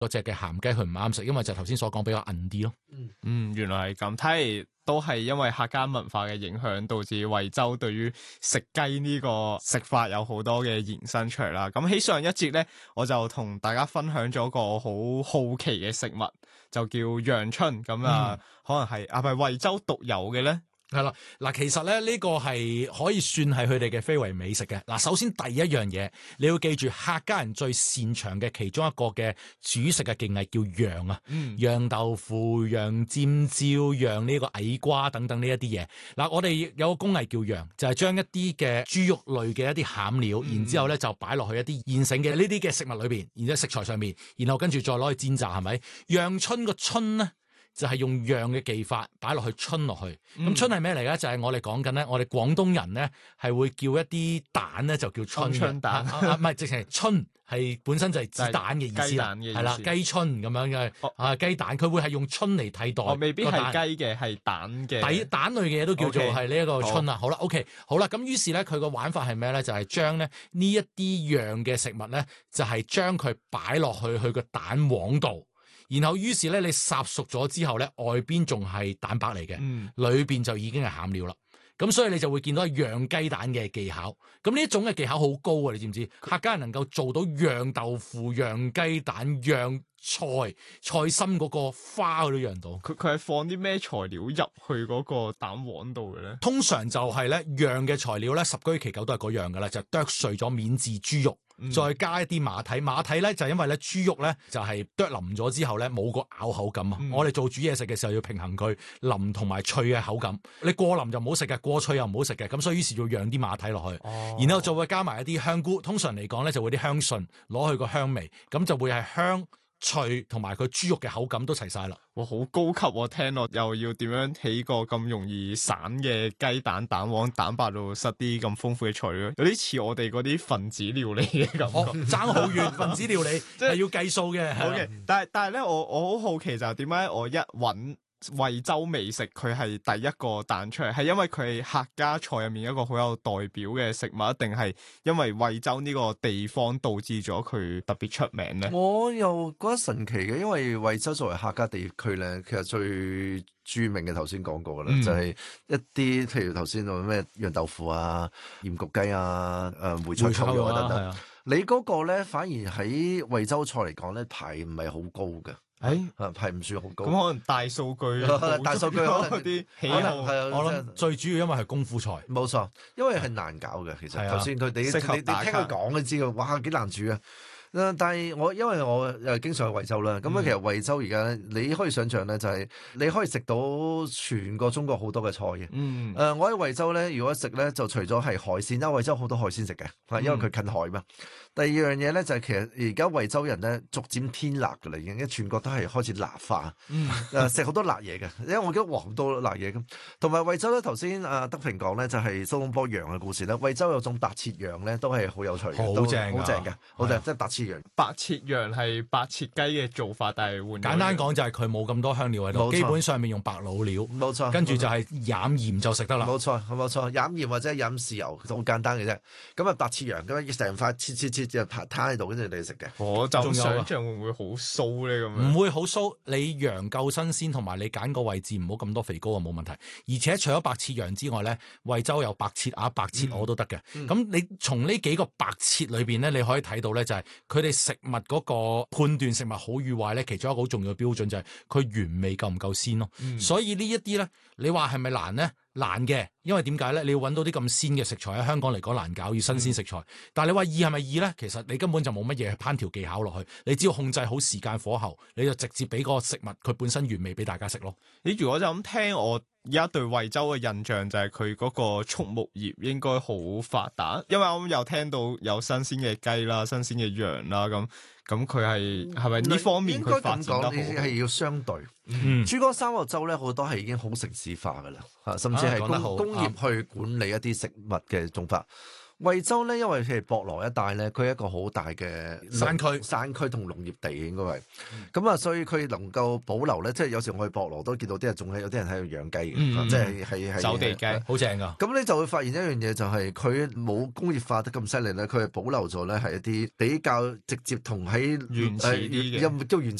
嗰隻嘅鹹雞佢唔啱食，因為就頭先所講比較韌啲咯。 原來係咁，睇嚟都係因為客家文化嘅影響，導致惠州對於食雞呢個食法有好多嘅延伸出嚟啦。咁喺上一節咧，我就同大家分享咗個好好奇嘅食物，就叫陽春。咁可能係咪惠州獨有嘅咧？ 係啦，嗱，其實咧呢個係可以算係佢哋嘅非遺美食嘅。嗱，首先第一樣嘢，你要記住客家人最擅長嘅其中一個嘅煮食嘅技藝叫釀啊，釀豆腐、釀尖椒、釀呢個矮瓜等等呢一啲嘢。嗱，我哋有個工藝叫釀，就係將一啲嘅豬肉類嘅一啲餡料，然之後咧就擺落去一啲現成嘅呢啲嘅食物裏邊，然之後食材上面，然後跟住再攞去煎炸，係咪？陽春個春咧，就係用釀嘅技法擺落去春落去，咁春係咩嚟咧？就係我哋講緊咧，我哋廣東人咧係會叫一啲蛋咧就叫春蛋， 唔係直情係春係本身就係子蛋嘅意思啦，係啦，雞春咁樣嘅雞蛋，佢會係用春嚟替代， 未必係雞嘅，係蛋嘅， 蛋類嘅嘢都叫做係呢一個春啦。好啦，OK，好啦，咁於是咧佢個玩法係咩咧？就係將咧呢一啲釀嘅食物咧，就係將佢擺落去個蛋黃度。然後於是咧，你烚熟咗之後咧，外邊仲係蛋白嚟嘅，裏邊就已經係餡料啦。咁所以你就會見到釀雞蛋嘅技巧。咁呢一種嘅技巧好高啊！你知唔知？客家人能夠做到釀豆腐、釀雞蛋、釀菜心嗰個花都釀到。 佢係放啲咩材料入去嗰個蛋黃度嘅咧？ 通常就係咧釀嘅材料咧，十居其九都係嗰樣噶啦，就剁碎咗免治豬肉。再加一啲馬蹄，馬蹄咧就因為咧豬肉咧就係剁腍咗之後咧冇個咬口感啊！我哋做煮嘢食嘅時候要平衡佢腍同埋脆嘅口感，你過腍就唔好食嘅，過脆又唔好食嘅，咁所以於是要釀啲馬蹄落去，然後就會加埋一啲香菇，通常嚟講咧就會啲香筍攞去個香味，咁就會係香脆同埋佢豬肉嘅口感都齊晒啦。 哇，好高級喎！聽落又要點樣起個咁容易散嘅雞蛋蛋黃，蛋白度塞啲咁豐富嘅材料，有啲似我哋嗰啲分子料理嘅感覺。 爭好遠，分子料理即係要計數嘅。 Okay，但係咧，我好好奇就係點解我一揾惠州美食佢係第一個彈出嚟，係因為佢係客家菜入面一個好有代表嘅食物，定係因為惠州呢個地方導致咗佢特別出名咧？ 我又覺得神奇嘅，因為惠州作為客家地區咧，其實最著名嘅頭先講過噶啦，就係一啲譬如頭先話咩釀豆腐啊、鹽焗雞啊、梅菜扣肉等等。你嗰個咧反而喺惠州菜嚟講咧排唔係好高嘅。係唔算好高， 咁可能大數據可能啲喜好係我諗最主要因為係功夫菜， 冇錯，因為係難搞嘅。其實頭先佢哋你聽佢講就知道，哇幾難煮啊！但係因為我又經常去惠州啦，咁其實惠州而家你可以想象咧，就係你可以食到全個中國好多嘅菜嘅。我喺惠州咧，如果食咧就除咗係海鮮，因為惠州好多海鮮食嘅，因為佢近海嘛。第二樣嘢咧就係其實而家惠州人咧逐漸偏辣㗎啦，已經全國都係開始辣化，食好多辣嘢嘅。因為我記得好多辣嘢咁，同埋惠州咧頭先德平講咧就係蘇東坡羊嘅故事咧，惠州有種白切羊咧都係好有趣嘅， 好正嘅， 好正，即係白切羊。 白切羊係白切雞嘅做法，但係換簡單講就係佢冇咁多香料喺度，基本上面用白老料， 冇錯， 跟住就係飲鹽就食得啦。 冇錯，飲鹽或者飲豉油，好簡單嘅啫。咁啊白切羊咁樣成塊切就攤喺度，跟住你食嘅。 我就想象會唔會好酥咧咁樣？ 唔會好酥，你羊夠新鮮，同埋你揀個位置唔好咁多肥膏啊，冇問題。而且除咗白切羊之外咧，惠州有白切鴨、白切鵝都得嘅。咁你從呢幾個白切裏邊咧，你可以睇到咧就係佢哋食物嗰個判斷食物好與壞咧，其中一個好重要嘅標準就係佢原味夠唔夠鮮咯。所以呢一啲咧，你話係咪難咧？難嘅，因為點解咧？你要揾到啲咁鮮嘅食材喺香港嚟講難搞，要新鮮食材。但係你話易係咪易咧？其實你根本就冇乜嘢烹調技巧落去，你只要控制好時間火候，你就直接俾個食物佢本身原味俾大家食咯。 你如果就咁聽，我而家對惠州嘅印象就係佢嗰個畜牧業應該好發達，因為我又聽到有新鮮嘅雞啦、新鮮嘅羊啦咁佢係咪呢方面佢發展得好？ 係要相對。珠江三角洲咧好多係已經好城市化噶啦，甚至係工業去管理一啲食物嘅種法。 惠州咧，因為譬如博羅一帶咧，佢係一個好大嘅山區同農業地應該係，咁啊，所以佢能夠保留咧，即係有時我去博羅都見到啲人仲係有啲人喺度養雞嘅，即係走地雞， 好正㗎。 咁你就會發現一樣嘢，就係佢冇工業化得咁犀利咧，佢係保留咗咧係一啲比較直接同喺原始啲嘅， 又叫原